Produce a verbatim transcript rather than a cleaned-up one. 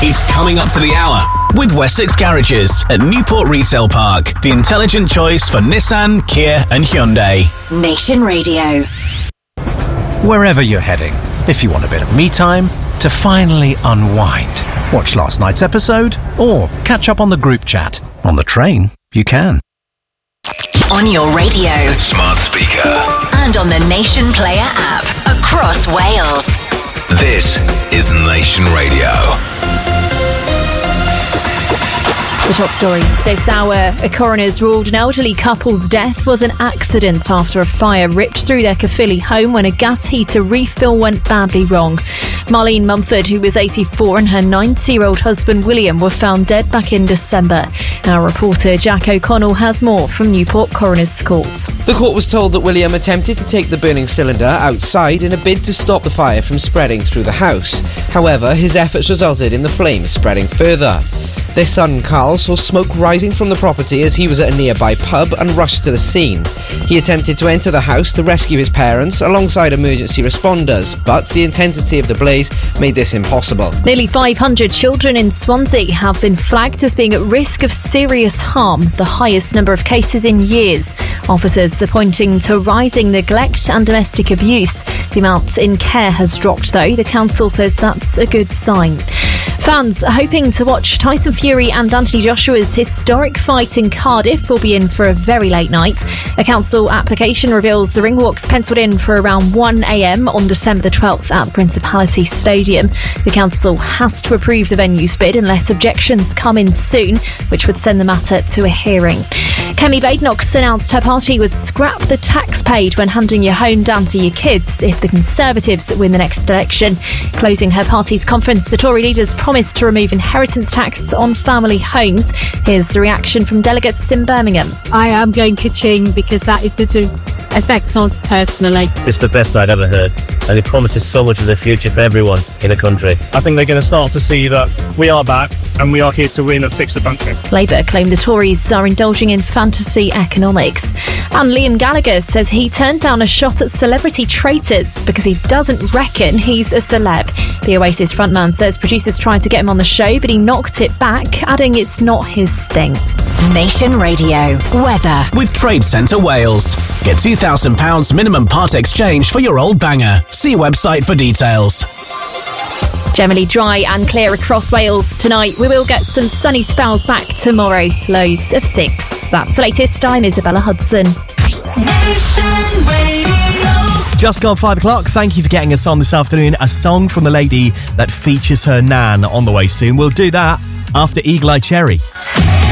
It's coming up to the hour with Wessex Garages at Newport Retail Park, the intelligent choice for Nissan, Kia and Hyundai. Nation Radio. Wherever you're heading, if you want a bit of me time to finally unwind, watch last night's episode, or catch up on the group chat. On the train, you can. On your radio, Smart speaker, and on the Nation Player app across Wales. this is Nation Radio. The top stories this hour. A coroner's ruled an elderly couple's death was an accident after a fire ripped through their Caerphilly home when a gas heater refill went badly wrong. Marlene Mumford, who was eighty-four, and her ninety-year-old husband William were found dead back in December. Our reporter Jack O'Connell has more from Newport Coroner's Court. The court was told that William attempted to take the burning cylinder outside in a bid to stop the fire from spreading through the house. However, his efforts resulted in the flames spreading further. Their son, Carl, saw smoke rising from the property as he was at a nearby pub and rushed to the scene. He attempted to enter the house to rescue his parents alongside emergency responders, but the intensity of the blaze made this impossible. Nearly five hundred children in Swansea have been flagged as being at risk of serious harm, the highest number of cases in years. Officers are pointing to rising neglect and domestic abuse. The amount in care has dropped, though. The council says that's a good sign. Fans are hoping to watch Tyson Fury and Anthony Joshua's historic fight in Cardiff will be in for a very late night. A council application reveals the ring walk's penciled in for around one a.m. on December the twelfth at the Principality Stadium. The council has to approve the venue's bid unless objections come in soon, which would send the matter to a hearing. Kemi Badenoch announced her party would scrap the tax paid when handing your home down to your kids if the Conservatives win the next election. Closing her party's conference, the Tory leaders promised to remove inheritance tax on family homes. Here's the reaction from delegates in Birmingham. I am going ka-ching because that is going to affect us personally. It's the best I'd ever heard, and it promises so much of the future for everyone in the country. I think they're going to start to see that we are back and we are here to win and fix the country. Labour claim the Tories are indulging in fantasy economics. And Liam Gallagher says he turned down a shot at celebrity traitors because he doesn't reckon he's a celeb. The Oasis frontman says producers tried to get him on the show, but he knocked it back, adding it's not his thing. Nation Radio. Weather. With Trade Centre Wales. Get two thousand pounds minimum part exchange for your old banger. See website for details. Generally dry and clear across Wales tonight. We will get some sunny spells back tomorrow. Lows of six. That's the latest. I'm Isabella Hudson. Nation Radio. Just gone five o'clock. Thank you for getting us on this afternoon. A song from a lady that features her nan on the way soon. We'll do that after Eagle Eye Cherry.